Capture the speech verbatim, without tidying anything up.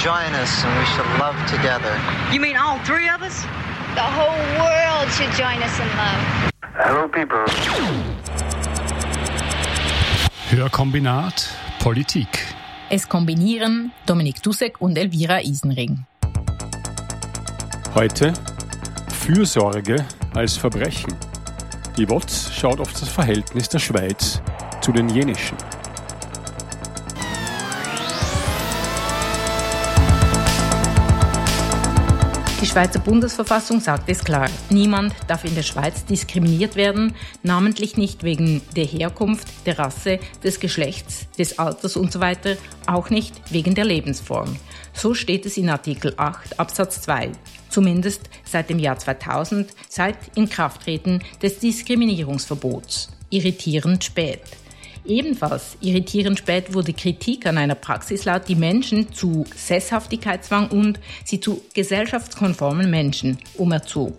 join us and we should love together. You mean all three of us? The whole world should join us in love. Hello, people. Hörkombinat Politik. Es kombinieren Dominik Dussek und Elvira Isenring. Heute Fürsorge als Verbrechen. Die W O Z schaut auf das Verhältnis der Schweiz zu den jenischen. Die Schweizer Bundesverfassung sagt es klar, niemand darf in der Schweiz diskriminiert werden, namentlich nicht wegen der Herkunft, der Rasse, des Geschlechts, des Alters usw., auch nicht wegen der Lebensform. So steht es in Artikel acht Absatz zwei, zumindest seit dem Jahr zweitausend, seit Inkrafttreten des Diskriminierungsverbots. Irritierend spät. Ebenfalls irritierend spät wurde Kritik an einer Praxis laut, die Menschen zu Sesshaftigkeitszwang und sie zu gesellschaftskonformen Menschen umerzog.